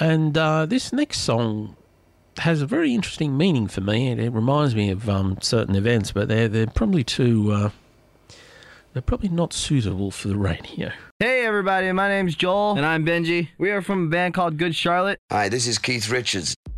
And this next song has a very interesting meaning for me, and it reminds me of certain events, but they're probably they're probably not suitable for the radio. Hey everybody, my name's Joel. And I'm Benji. We are from a band called Good Charlotte. Hi, this is Keith Richards.